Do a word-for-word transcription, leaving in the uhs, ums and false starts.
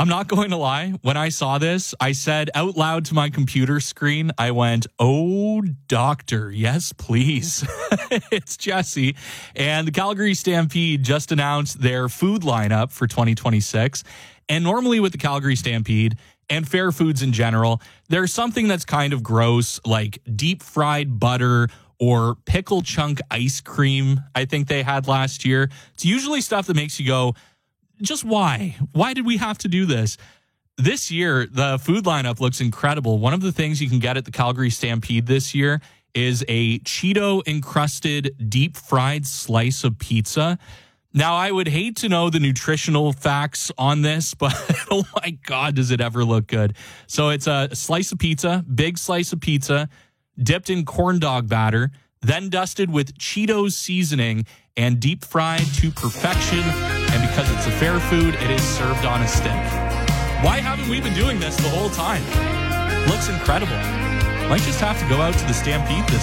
I'm not going to lie. When I saw this, I said out loud to my computer screen, I went, "Oh, doctor, yes, please." It's Jesse. And the Calgary Stampede just announced their food lineup for twenty twenty-six. And normally with the Calgary Stampede and fair foods in general, there's something that's kind of gross, like deep fried butter or pickle chunk ice cream, I think they had last year. It's usually stuff that makes you go, just why? Why did we have to do this? This year, the food lineup looks incredible. One of the things you can get at the Calgary Stampede this year is a Cheeto-encrusted deep fried slice of pizza. Now, I would hate to know the nutritional facts on this, but oh my God, does it ever look good. So it's a slice of pizza, big slice of pizza, dipped in corn dog batter, then dusted with Cheetos seasoning and deep fried to perfection. And because it's a fair food, it is served on a stick. Why haven't we been doing this the whole time? Looks incredible. Might just have to go out to the Stampede this